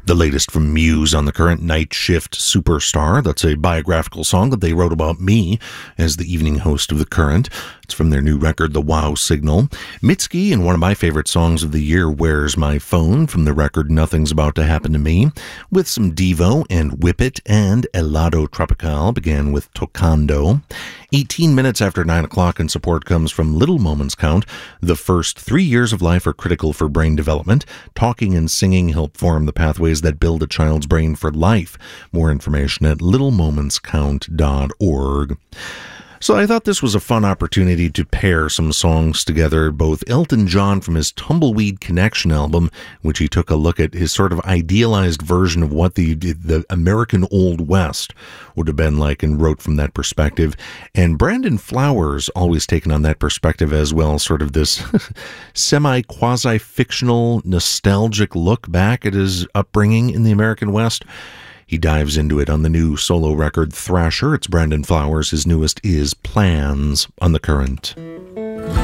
The latest from Muse on the Current, Night Shift Superstar. That's a biographical song that they wrote about me as the evening host of The Current. It's from their new record, The Wow Signal. Mitski, and one of my favorite songs of the year, Where's My Phone, from the record Nothing's About to Happen to Me, with some Devo and Whip It, and Helado Tropical began with Tocando. 18 minutes after 9 o'clock, and support comes from Little Moments Count. The first 3 years of life are critical for brain development. Talking and singing help form the pathways that build a child's brain for life. More information at littlemomentscount.org. So I thought this was a fun opportunity to pair some songs together, both Elton John from his Tumbleweed Connection album, which he took a look at his sort of idealized version of what the American Old West would have been like, and wrote from that perspective, and Brandon Flowers always taken on that perspective as well, sort of this semi-quasi-fictional, nostalgic look back at his upbringing in the American West. He dives into it on the new solo record Thrasher. It's Brandon Flowers. His newest is Plans on The Current.